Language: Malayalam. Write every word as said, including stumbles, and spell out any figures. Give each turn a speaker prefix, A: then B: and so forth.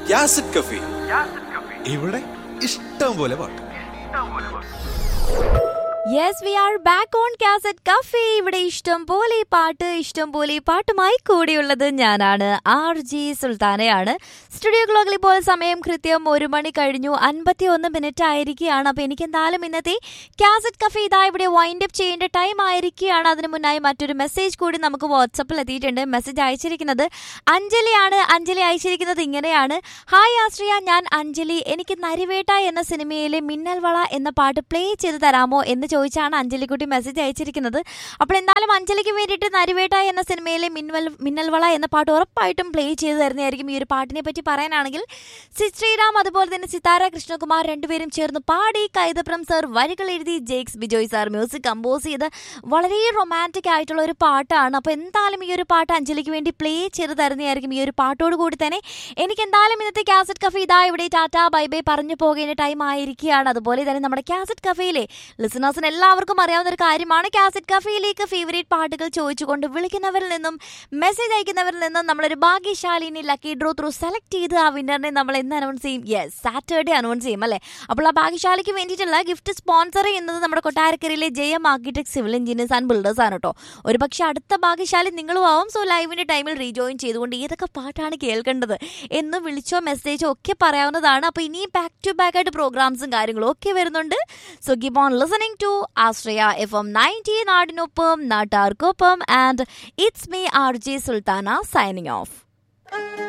A: യാസിഡ് കഫി. ഇവിടെ ഇഷ്ടം പോലെ പാട്ട്.
B: Yes, V are back on cassette cafe. ഇവിടെ ഇഷ്ടം പോലെ പാട്ട്, ഇഷ്ടം പോലെ പാട്ടുമായി കൂടിയുള്ളത് ഞാനാണ്, ആർ ജി സുൽത്താനയാണ്. സ്റ്റുഡിയോ ക്ലോക്കിൽ ഇപ്പോൾ സമയം കൃത്യം ഒരു മണി കഴിഞ്ഞു അൻപത്തി ഒന്ന് മിനിറ്റ് ആയിരിക്കുകയാണ്. അപ്പോൾ എനിക്ക് എന്തായാലും ഇന്നത്തെ കാസറ്റ് കഫേ ഇതാ ഇവിടെ വൈൻഡ് അപ്പ് ചെയ്യേണ്ട ടൈം ആയിരിക്കുകയാണ്. അതിന് മുന്നായി മറ്റൊരു മെസ്സേജ് കൂടി നമുക്ക് വാട്സപ്പിൽ എത്തിയിട്ടുണ്ട്. മെസ്സേജ് അയച്ചിരിക്കുന്നത് അഞ്ജലിയാണ്. അഞ്ജലി അയച്ചിരിക്കുന്നത് ഇങ്ങനെയാണ്: ഹായ് ആശ്രിയ, ഞാൻ അഞ്ജലി. എനിക്ക് നരിവേട്ട എന്ന സിനിമയിലെ മിന്നൽ വള എന്ന പാട്ട് പ്ലേ ചെയ്ത് തരാമോ എന്ന് ചോദിച്ചാണ് അഞ്ജലിക്കുട്ടി മെസ്സേജ് അയച്ചിരിക്കുന്നത്. അപ്പോൾ എന്തായാലും അഞ്ജലിക്ക് വേണ്ടിയിട്ട് നരിവേട്ട എന്ന സിനിമയിലെ മിന്നൽ മിന്നൽവള എന്ന പാട്ട് ഉറപ്പായിട്ടും പ്ലേ ചെയ്ത് തരുന്നതായിരിക്കും. ഈ ഒരു പാട്ടിനെ പറ്റി പറയാനാണെങ്കിൽ സിദ് ശ്രീറാം അതുപോലെ തന്നെ സിതാര കൃഷ്ണകുമാർ രണ്ടുപേരും ചേർന്ന് പാടി, കൈതപ്രം സർ വരികൾ എഴുതി, Jakes Bijoy sir music compose ചെയ്ത് വളരെ റൊമാൻറ്റിക് ആയിട്ടുള്ള ഒരു പാട്ടാണ്. അപ്പോൾ എന്തായാലും ഈ ഒരു പാട്ട് അഞ്ജലിക്ക് വേണ്ടി പ്ലേ ചെയ്ത് തരുന്നതായിരിക്കും. ഈ ഒരു പാട്ടോട് കൂടി തന്നെ എനിക്ക് എന്തായാലും ഇന്നത്തെ കാസറ്റ് കഫേ ഇതാ ഇവിടെ ടാറ്റാ ബൈ ബൈ പറഞ്ഞു പോകേണ്ട ടൈം ആയിരിക്കുകയാണ്. അതുപോലെ തന്നെ നമ്മുടെ കാസറ്റ് കഫേയിലെ ലിസണേഴ്സിന് എല്ലാവർക്കും അറിയാവുന്ന ഒരു കാര്യമാണ്, കാസറ്റ് കഫേയിലേക്ക് ഫേവറേറ്റ് പാട്ടുകൾ ചോദിച്ചുകൊണ്ട് വിളിക്കുന്നവരിൽ നിന്നും മെസ്സേജ് അയക്കുന്നവരിൽ നിന്നും നമ്മളൊരു ഭാഗ്യശാലിനെ ലക്കി ഡ്രോ ത്രൂ സെലക്ട് ചെയ്ത് ആ വിന്നറിനെ നമ്മൾ എന്ന് അനൗൺസ് ചെയ്യും? യെസ്, സാറ്റർഡേ അനൗൺസ് ചെയ്യും അല്ലേ. അപ്പോൾ ആ ഭാഗ്യശാലിക്ക് വേണ്ടിയിട്ടുള്ള ഗിഫ്റ്റ് സ്പോൺസർ ചെയ്യുന്നത് നമ്മുടെ കൊട്ടാരക്കരയിലെ ജയം architect civil engineers and builders ആണ് കേട്ടോ. ഒരു പക്ഷേ അടുത്ത ഭാഗ്യശാലി നിങ്ങളും ആവും. സോ ലൈവിന്റെ ടൈമിൽ റീജോയിൻ ചെയ്തുകൊണ്ട് ഏതൊക്കെ പാട്ടാണ് കേൾക്കേണ്ടത് എന്ന് വിളിച്ചോ മെസ്സേജോ ഒക്കെ പറയാവുന്നതാണ്. അപ്പോൾ ഇനിയും ബാക്ക് ടു ബാക്ക് ആയിട്ട് പ്രോഗ്രാംസും കാര്യങ്ങളും ഒക്കെ വരുന്നുണ്ട്. So keep on listening to Ashraya F M ninety, നാടിനൊപ്പം നാട്ടാർക്കൊപ്പം. And it's me R J Sultana signing off.